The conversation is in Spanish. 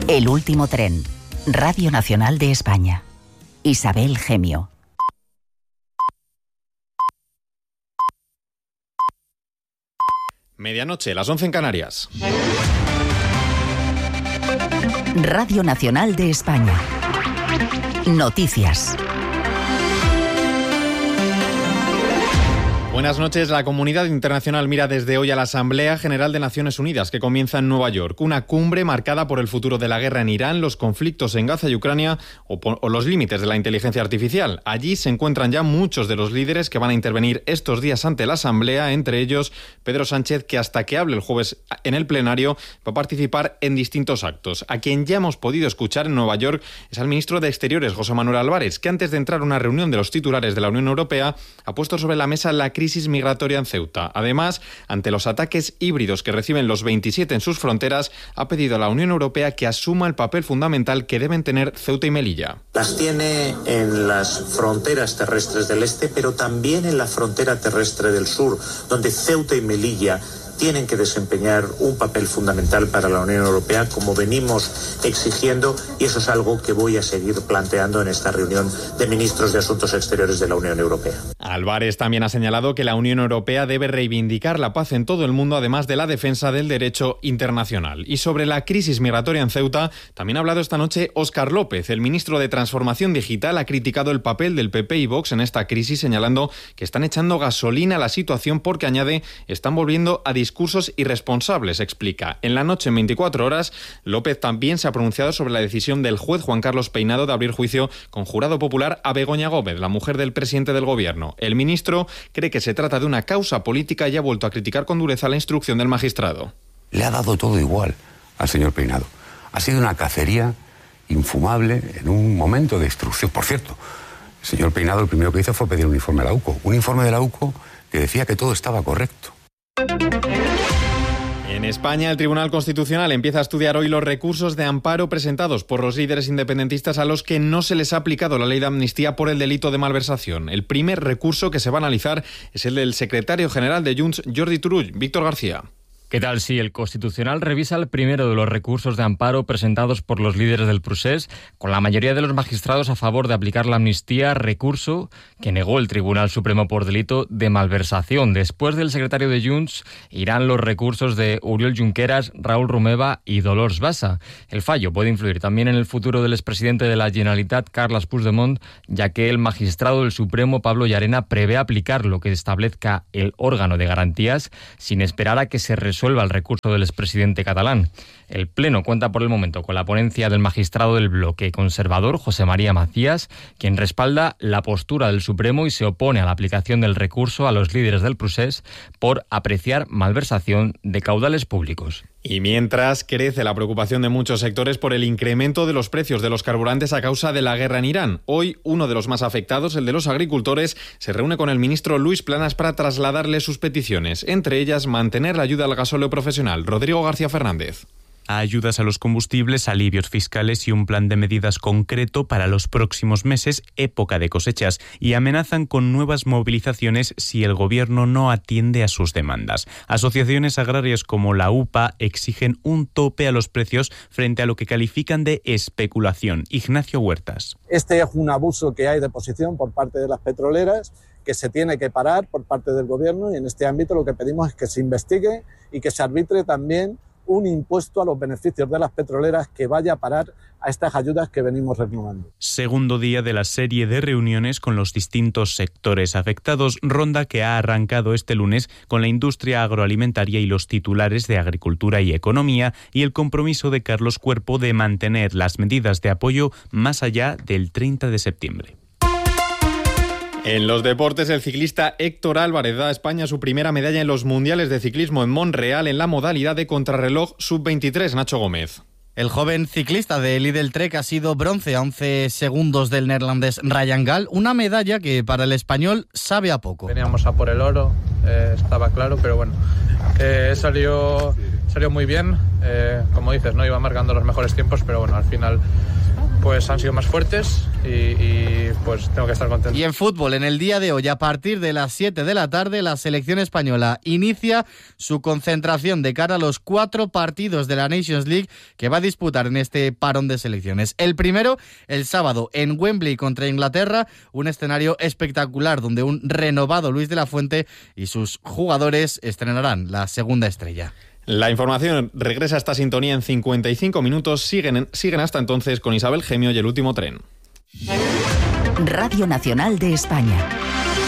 El último tren. Radio Nacional de España. Isabel Gemio. Medianoche, las 11 en Canarias. Radio Nacional de España. Noticias. Buenas noches. La comunidad internacional mira desde hoy a la Asamblea General de Naciones Unidas, que comienza en Nueva York. Una cumbre marcada por el futuro de la guerra en Irán, los conflictos en Gaza y Ucrania o los límites de la inteligencia artificial. Allí se encuentran ya muchos de los líderes que van a intervenir estos días ante la Asamblea, entre ellos Pedro Sánchez, que hasta que hable el jueves en el plenario va a participar en distintos actos. A quien ya hemos podido escuchar en Nueva York es al ministro de Exteriores, José Manuel Álvarez, que antes de entrar a una reunión de los titulares de la Unión Europea ha puesto sobre la mesa la crisis migratoria en Ceuta. Además, ante los ataques híbridos que reciben los 27 en sus fronteras, ha pedido a la Unión Europea que asuma el papel fundamental que deben tener Ceuta y Melilla. Las tiene en las fronteras terrestres del este, pero también en la frontera terrestre del sur, donde Ceuta y Melilla tienen que desempeñar un papel fundamental para la Unión Europea, como venimos exigiendo, y eso es algo que voy a seguir planteando en esta reunión de ministros de Asuntos Exteriores de la Unión Europea. Álvarez también ha señalado que la Unión Europea debe reivindicar la paz en todo el mundo, además de la defensa del derecho internacional. Y sobre la crisis migratoria en Ceuta, también ha hablado esta noche Óscar López. El ministro de Transformación Digital ha criticado el papel del PP y Vox en esta crisis, señalando que están echando gasolina a la situación porque, añade, están volviendo a discursos irresponsables, explica. En la noche, en 24 horas, López también se ha pronunciado sobre la decisión del juez Juan Carlos Peinado de abrir juicio con jurado popular a Begoña Gómez, la mujer del presidente del gobierno. El ministro cree que se trata de una causa política y ha vuelto a criticar con dureza la instrucción del magistrado. Le ha dado todo igual al señor Peinado. Ha sido una cacería infumable en un momento de instrucción. Por cierto, el señor Peinado lo primero que hizo fue pedir un informe a la UCO. Un informe de la UCO que decía que todo estaba correcto. En España, el Tribunal Constitucional empieza a estudiar hoy los recursos de amparo presentados por los líderes independentistas a los que no se les ha aplicado la ley de amnistía por el delito de malversación. El primer recurso que se va a analizar es el del secretario general de Junts, Jordi Turull. Víctor García. ¿Qué tal? Sí, el Constitucional revisa el primero de los recursos de amparo presentados por los líderes del procés, con la mayoría de los magistrados a favor de aplicar la amnistía, recurso que negó el Tribunal Supremo por delito de malversación. Después del secretario de Junts irán los recursos de Oriol Junqueras, Raúl Romeva y Dolors Bassa. El fallo puede influir también en el futuro del expresidente de la Generalitat, Carles Puigdemont, ya que el magistrado del Supremo, Pablo Llarena, prevé aplicar lo que establezca el órgano de garantías sin esperar a que se resuelva el recurso del expresidente catalán. El Pleno cuenta por el momento con la ponencia del magistrado del bloque conservador, José María Macías, quien respalda la postura del Supremo y se opone a la aplicación del recurso a los líderes del procés por apreciar malversación de caudales públicos. Y mientras crece la preocupación de muchos sectores por el incremento de los precios de los carburantes a causa de la guerra en Irán. Hoy, uno de los más afectados, el de los agricultores, se reúne con el ministro Luis Planas para trasladarle sus peticiones, entre ellas mantener la ayuda al gasóleo profesional. Rodrigo García Fernández. Ayudas a los combustibles, alivios fiscales y un plan de medidas concreto para los próximos meses, época de cosechas, y amenazan con nuevas movilizaciones si el gobierno no atiende a sus demandas. Asociaciones agrarias como la UPA exigen un tope a los precios frente a lo que califican de especulación. Ignacio Huertas. Este es un abuso que hay de posición por parte de las petroleras, que se tiene que parar por parte del gobierno, y en este ámbito lo que pedimos es que se investigue y que se arbitre también un impuesto a los beneficios de las petroleras que vaya a parar a estas ayudas que venimos reclamando. Segundo día de la serie de reuniones con los distintos sectores afectados, ronda que ha arrancado este lunes con la industria agroalimentaria y los titulares de Agricultura y Economía y el compromiso de Carlos Cuerpo de mantener las medidas de apoyo más allá del 30 de septiembre. En los deportes, el ciclista Héctor Álvarez da a España su primera medalla en los mundiales de ciclismo en Montreal en la modalidad de contrarreloj sub-23. Nacho Gómez. El joven ciclista de Lidl Trek ha sido bronce a 11 segundos del neerlandés Ryan Gal, una medalla que para el español sabe a poco. Veníamos a por el oro, estaba claro, pero bueno, salió muy bien. Como dices, no iba marcando los mejores tiempos, pero bueno, al final pues han sido más fuertes y pues tengo que estar contento. Y en fútbol, en el día de hoy, a partir de las 7 de la tarde, la selección española inicia su concentración de cara a los 4 partidos de la Nations League que va a disputar en este parón de selecciones. El primero, el sábado, en Wembley contra Inglaterra, un escenario espectacular donde un renovado Luis de la Fuente y sus jugadores estrenarán la segunda estrella. La información regresa a esta sintonía en 55 minutos. Siguen hasta entonces con Isabel Gemio y El Último Tren. Radio Nacional de España.